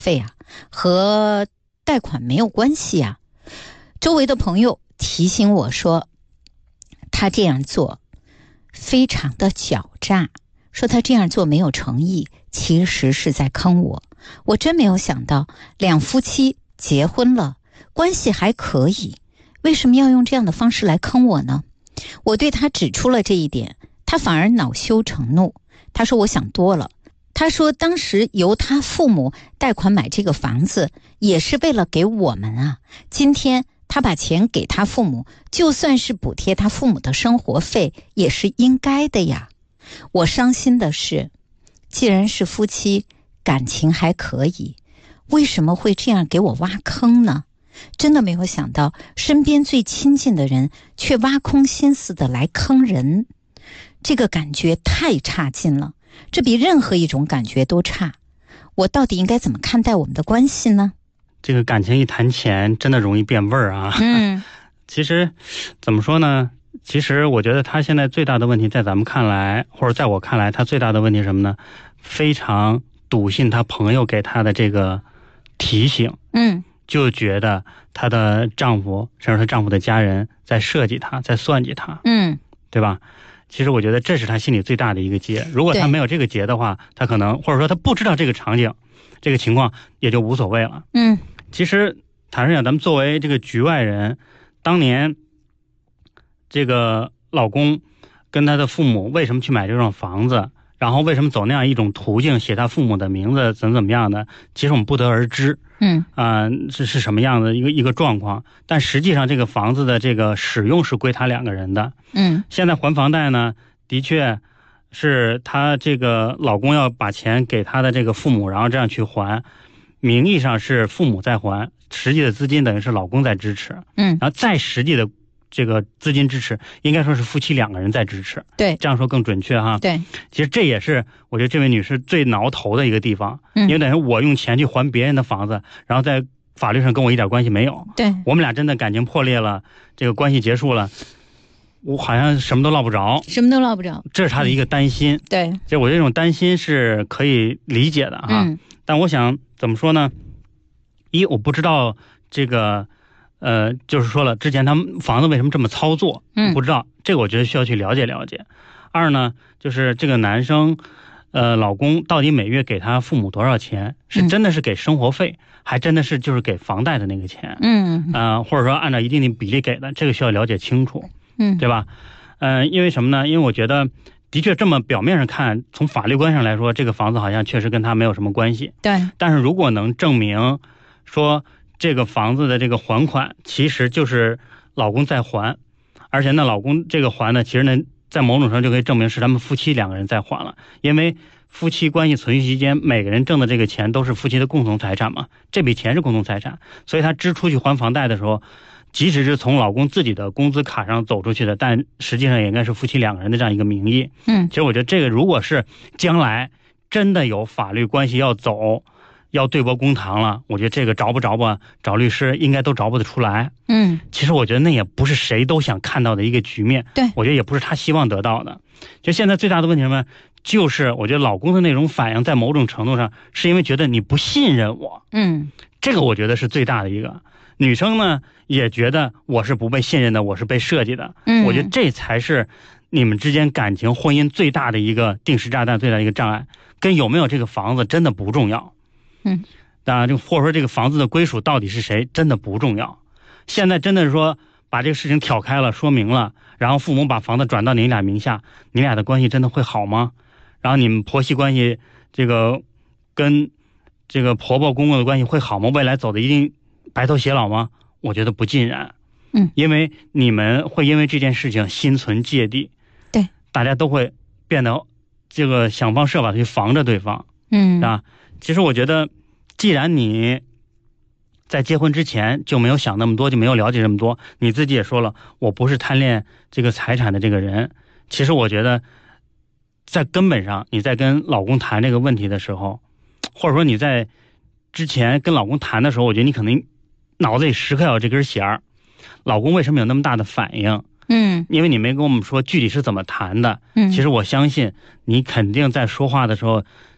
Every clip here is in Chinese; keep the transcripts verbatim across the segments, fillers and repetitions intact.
费啊，和贷款没有关系啊。周围的朋友提醒我说，他这样做非常的狡诈，说他这样做没有诚意，其实是在坑我。我真没有想到，两夫妻结婚了，关系还可以，为什么要用这样的方式来坑我呢？我对他指出了这一点，他反而恼羞成怒。他说我想多了，他说当时由他父母贷款买这个房子也是为了给我们啊，今天他把钱给他父母，就算是补贴他父母的生活费也是应该的呀。我伤心的是，既然是夫妻，感情还可以，为什么会这样给我挖坑呢？真的没有想到，身边最亲近的人却挖空心思的来坑人，这个感觉太差劲了，这比任何一种感觉都差。我到底应该怎么看待我们的关系呢？ 这个感情一谈钱，真的容易变味儿啊。 嗯， 其实怎么说呢？其实我觉得他现在最大的问题，在咱们看来，或者在我看来，他最大的问题是什么呢？非常笃信他朋友给他的这个提醒， 嗯， 就觉得她的丈夫甚至她丈夫的家人在设计她，在算计她， 嗯， 对吧？其实我觉得这是她心里最大的一个结。如果她没有这个结的话，她可能或者说她不知道这个场景这个情况也就无所谓了。 嗯， 其实坦率讲，咱们作为这个局外人，当年这个老公跟他的父母为什么去买这幢房子，然后为什么走那样一种途径，写他父母的名字怎么怎么样的，其实我们不得而知。 嗯， 啊、呃，这是什么样的一个一个状况？但实际上，这个房子的这个使用是归他两个人的。 嗯， 现在还房贷呢，的确是他这个老公要把钱给他的这个父母，然后这样去还，名义上是父母在还，实际的资金等于是老公在支持。 嗯， 然后再实际的这个资金支持，应该说是夫妻两个人在支持。 对， 这样说更准确哈。 对， 其实这也是我觉得这位女士最挠头的一个地方。 嗯， 因为等于我用钱去还别人的房子，然后在法律上跟我一点关系没有。 对， 我们俩真的感情破裂了，这个关系结束了，我好像什么都落不着， 什么都落不着。 这是他的一个担心。 嗯、对， 就我这种担心是可以理解的哈。 嗯， 但我想怎么说呢？一，我不知道这个。呃，就是说了，之前他们房子为什么这么操作， 嗯， 不知道，这个我觉得需要去了解了解。二呢，就是这个男生，呃，老公到底每月给他父母多少钱？是真的是给生活费，嗯、还真的是就是给房贷的那个钱？ 嗯， 呃，或者说按照一定的比例给的，这个需要了解清楚， 嗯， 对吧？呃，因为什么呢？因为我觉得，的确这么表面上看，从法律观上来说，这个房子好像确实跟他没有什么关系。 对， 但是如果能证明说，这个房子的这个还款其实就是老公在还，而且呢，老公这个还呢，其实呢，在某种程度就可以证明是他们夫妻两个人在还了，因为夫妻关系存续期间，每个人挣的这个钱都是夫妻的共同财产嘛，这笔钱是共同财产，所以他支出去还房贷的时候，即使是从老公自己的工资卡上走出去的，但实际上也应该是夫妻两个人的这样一个名义。 嗯， 其实我觉得这个如果是将来真的有法律关系要走，要对簿公堂了，我觉得这个着不着吧，找律师应该都着不得出来。 嗯， 其实我觉得那也不是谁都想看到的一个局面。 对， 我觉得也不是他希望得到的。就现在最大的问题是什么？就是我觉得老公的那种反应，在某种程度上是因为觉得你不信任我。 嗯， 这个我觉得是最大的一个。女生呢也觉得我是不被信任的，我是被设计的。 嗯， 我觉得这才是你们之间感情婚姻最大的一个定时炸弹，最大的一个障碍，跟有没有这个房子真的不重要。 嗯， 当然，就或者说这个房子的归属到底是谁，真的不重要。现在真的是说把这个事情挑开了，说明了，然后父母把房子转到你俩名下，你俩的关系真的会好吗？然后你们婆媳关系，这个跟这个婆婆公公的关系会好吗？未来走的一定白头偕老吗？我觉得不尽然。 嗯， 因为你们会因为这件事情心存芥蒂， 对， 大家都会变得这个想方设法去防着对方。 嗯， 啊。其实我觉得，既然你在结婚之前就没有想那么多，就没有了解这么多，你自己也说了，我不是贪恋这个财产的这个人。其实我觉得，在根本上，你在跟老公谈这个问题的时候，或者说你在之前跟老公谈的时候，我觉得你可能脑子里时刻要有这根弦儿。老公为什么有那么大的反应？ 嗯， 因为你没跟我们说具体是怎么谈的。 嗯， 其实我相信你肯定在说话的时候，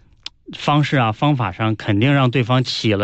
方式啊方法上肯定让对方起了